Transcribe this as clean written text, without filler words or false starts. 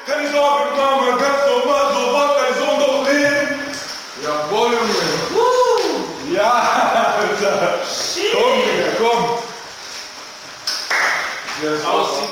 Keine Sorge, Mama, ganz normal, so macht dein Sohn doch Leben. Jawohl, Junge. Ja, Alter. Komm, Digga, komm. Yes,